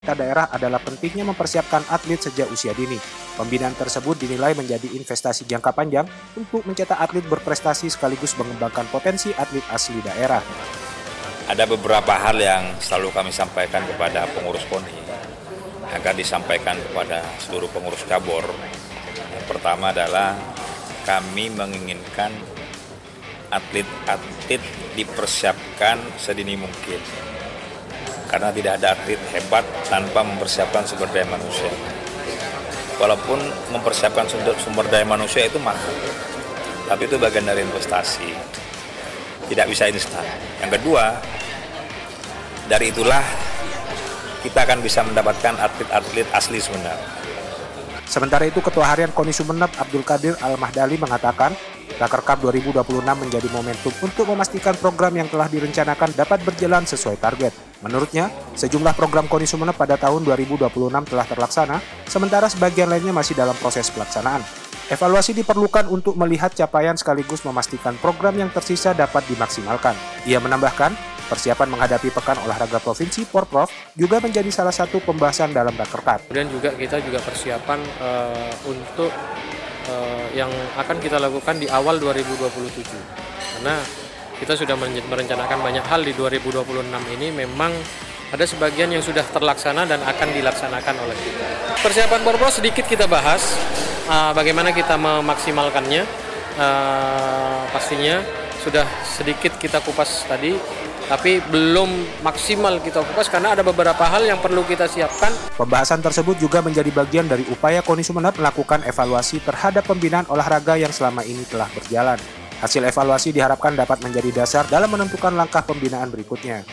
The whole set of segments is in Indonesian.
daerah adalah pentingnya mempersiapkan atlet sejak usia dini. Pembinaan tersebut dinilai menjadi investasi jangka panjang untuk mencetak atlet berprestasi sekaligus mengembangkan potensi atlet asli daerah. Ada beberapa hal yang selalu kami sampaikan kepada pengurus PONI agar disampaikan kepada seluruh pengurus cabur. Yang pertama adalah kami menginginkan atlet-atlet dipersiapkan sedini mungkin. Karena tidak ada atlet hebat tanpa mempersiapkan sumber daya manusia. Walaupun mempersiapkan sumber daya manusia itu mahal, tapi itu bagian dari investasi. Tidak bisa instan. Yang kedua, dari itulah kita akan bisa mendapatkan atlet-atlet asli sebenarnya. Sementara itu, Ketua Harian KONI Sumeneb Abdul Qadir Al-Mahdali mengatakan, Raker Cup 2026 menjadi momentum untuk memastikan program yang telah direncanakan dapat berjalan sesuai target. Menurutnya, sejumlah program KONI Sumeneb pada tahun 2026 telah terlaksana, sementara sebagian lainnya masih dalam proses pelaksanaan. Evaluasi diperlukan untuk melihat capaian sekaligus memastikan program yang tersisa dapat dimaksimalkan. Ia menambahkan, persiapan menghadapi Pekan Olahraga Provinsi Porprov juga menjadi salah satu pembahasan dalam Raker Cup. Kemudian juga kita persiapan untuk yang akan kita lakukan di awal 2027. Karena kita sudah merencanakan banyak hal di 2026 ini, memang ada sebagian yang sudah terlaksana dan akan dilaksanakan oleh kita. Persiapan Porprov sedikit kita bahas, bagaimana kita memaksimalkannya. Pastinya sudah sedikit kita kupas tadi, tapi belum maksimal kita kupas karena ada beberapa hal yang perlu kita siapkan. Pembahasan tersebut juga menjadi bagian dari upaya KONI Sumeneb melakukan evaluasi terhadap pembinaan olahraga yang selama ini telah berjalan. Hasil evaluasi diharapkan dapat menjadi dasar dalam menentukan langkah pembinaan berikutnya.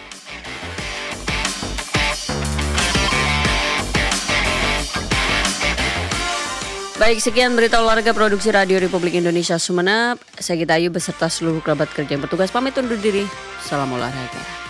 Baik, sekian berita olahraga produksi Radio Republik Indonesia Sumeneb. Saya Gita Ayu beserta seluruh kerabat kerja yang bertugas pamit undur diri. Salam olahraga.